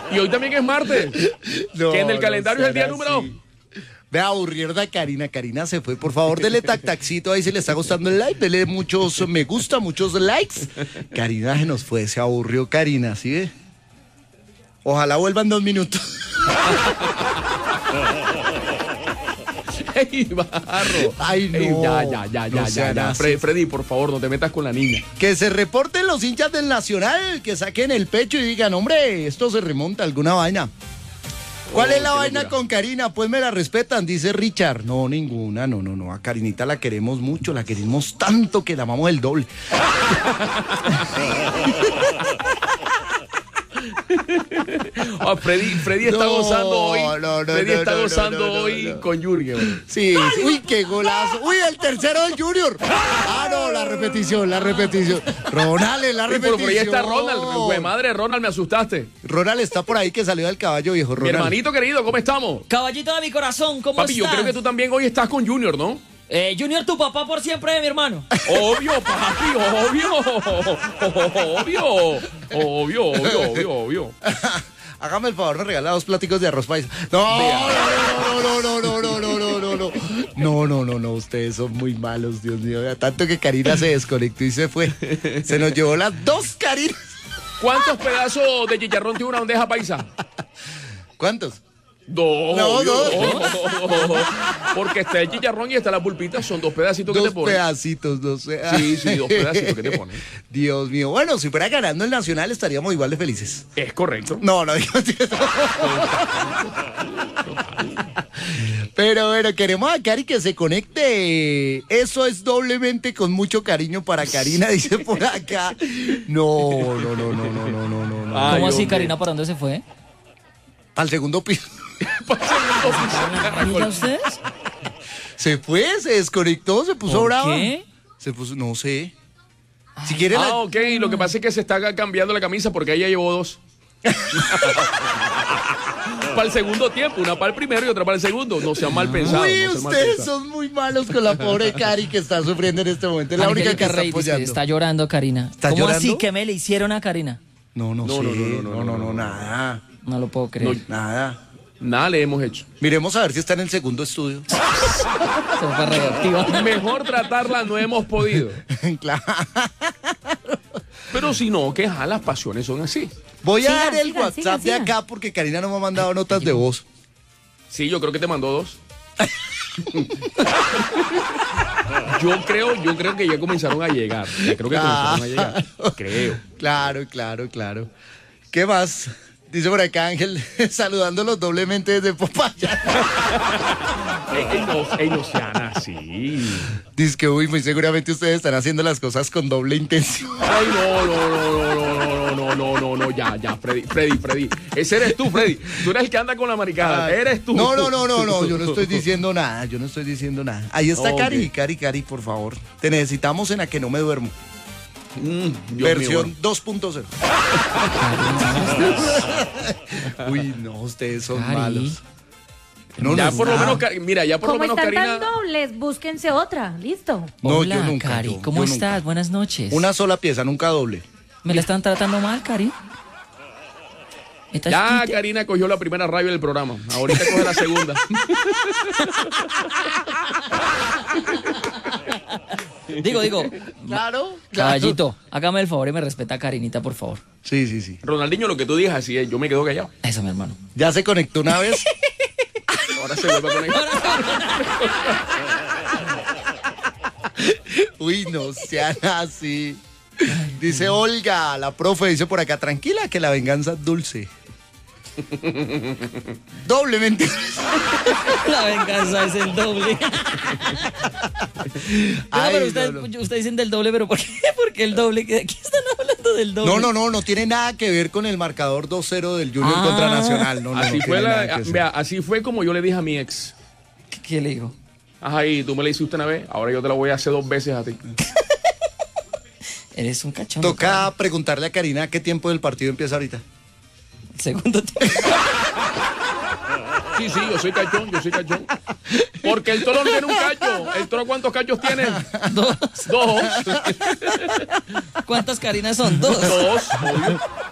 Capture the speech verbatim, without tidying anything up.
Y hoy también es martes. No, que en el calendario no es el día así. número. Ve a aburrir a Karina. Karina se fue. Por favor, dele tac taxito ahí si le está gustando el like. Dele muchos me gusta, muchos likes. Karina se nos fue, se aburrió Karina, ¿sí ve? Ojalá vuelvan dos minutos. ¡Ey, Barro! Ay, no. Ey, ya, ya, ya, No ya, ya, sean ya. así. Fre- Freddy, por favor, no te metas con la niña. Que se reporten los hinchas del Nacional, que saquen el pecho y digan, hombre, esto se remonta a alguna vaina. ¿Cuál Oh, es la qué vaina locura. con Karina? Pues me la respetan, dice Richard. No, ninguna, no, no, no. A Karinita la queremos mucho, la queremos tanto que la amamos el doble. Ah, Freddy, Freddy está No, gozando hoy. no, no, Freddy no, está no, gozando no, no, no, hoy no. con Jürgen. Sí, sí. Uy, qué golazo. Uy, el tercero del Junior. Ah, no, la repetición, la repetición. Ronald, la Sí, repetición. pero por ahí está Ronald. Güey, madre, Ronald, me asustaste. Ronald está por ahí que salió del caballo viejo. Mi Ronald. hermanito querido, ¿cómo estamos? Caballito de mi corazón, ¿cómo Papi, yo estás? creo que tú también hoy estás con Junior, ¿no? Eh, Junior, tu papá por siempre, mi hermano. Obvio, papi, obvio. Obvio. Obvio, obvio, obvio, obvio. Hágame el favor, me regala dos platicos de arroz paisa. No, no, no, no, no, no, no, no, no, no. No, no, no, no, ustedes son muy malos, Dios mío. Tanto que Karina se desconectó y se fue. Se nos llevó las dos Karinas. ¿Cuántos pedazos de chicharrón tiene una bandeja paisa? ¿Cuántos? Dos. No, obvio, dos. dos. Porque está el chicharrón y está la pulpita, son dos pedacitos que Dos te ponen. pedacitos, no sé. Sí, sí, dos pedacitos que te ponen. Dios mío. Bueno, si fuera ganando el Nacional estaríamos igual de felices. Es correcto. No, no digo eso. Pero bueno, queremos a Cari que se conecte. Eso es doblemente con mucho cariño para Karina, dice por acá. No, no, no, no, no, no, no, no. Ay, ¿Cómo así, hombre. Karina? ¿Para dónde se fue? Al segundo piso. ¿Y ya ustedes? Se fue, se desconectó, se puso ¿Por brava. qué? Se puso, no sé. Si quiere Ah, la... ok, lo que pasa es que se está cambiando la camisa porque ella llevó dos. Para el segundo tiempo, una para el primero y otra para el segundo. No sean mal pensados. Uy, no sean mal ustedes pensados. son muy malos con la pobre Cari que está sufriendo en este momento. Es la única que Angélica está Rey dice que apoyando. está llorando, Karina. ¿Está ¿Cómo llorando? así? ¿Qué me le hicieron a Karina? No, no, No, sé. no, no, no, no, no, no, nada. No lo puedo creer. Nada. Nada le hemos hecho. Miremos a ver si está en el segundo estudio. Se fue radioactiva. Mejor tratarla no hemos podido. Claro. Pero si no, que ja, las pasiones son así. Voy a Sigan, dar el sigan, WhatsApp sigan, de sigan. acá porque Karina no me ha mandado notas de voz. Sí, yo creo que te mandó dos. Yo creo, yo creo que ya comenzaron a llegar. Ya creo que comenzaron a llegar. Creo. Claro, claro, claro. ¿Qué más? Dice por acá Ángel, saludándolos doblemente desde Popaya. Ey, ey, no, ey, no sean así. Dice que, uy, muy seguramente ustedes están haciendo las cosas con doble intención. Ay, no, no, no, no, no, no, no, no, no, ya, ya, Freddy, Freddy, Freddy. Ese eres tú, Freddy. Tú eres el que anda con la maricada. Ay, Eres tú. No, no, no, no, no, yo no estoy diciendo nada, yo no estoy diciendo nada. Ahí está Ok. Cari, Cari, Cari, por favor. Te necesitamos en la que no me duermo. Mm, Dios Versión mío, dos punto cero. Uy, no, ustedes son Cari. malos. bueno. No, Ya no, por lo nada. menos, Cari- mira, ya por lo Como menos están Karina. tan dobles, búsquense otra. Listo. No, Hola, yo nunca, Cari. yo- ¿Cómo yo estás? nunca. Buenas noches. Una sola pieza, nunca doble. ¿Me la están tratando mal, Cari? ¿Estás Ya quite- Karina cogió la primera rabia del programa. Ahorita coge la segunda. Digo, digo, Claro, caballito, hágame el favor y me respeta a Karinita, por favor. Sí, sí, sí. Ronaldinho, lo que tú digas, así es. Yo me quedo callado. Eso, mi hermano. Ya se conectó una vez. Ahora se vuelve a conectar. Uy, no sean así. Dice Olga, la profe, dice por acá, tranquila que la venganza es dulce. Doblemente. La venganza es el doble. Venga, Ay, pero ustedes no, no. ustedes dicen del doble, pero ¿por qué? Porque el doble, ¿de qué están hablando del doble? No, no, no, no tiene nada que ver con el marcador dos cero del Junior Ah. contra Nacional. No, no, Así no fue tiene nada la, que ver. vea, así fue como yo le dije a mi ex. ¿Qué, qué le digo? Ajá, y tú me la hiciste una vez, ahora yo te la voy a hacer dos veces a ti. Eres un cachón. Toca preguntarle a Karina qué tiempo del partido empieza ahorita. Segundo tiempo. Sí, sí, yo soy cachón, yo soy cachón. Porque el toro no tiene un cacho. ¿El toro cuántos cachos tiene? Dos. Dos. ¿Cuántas Karinas son? Dos. Dos, obvio.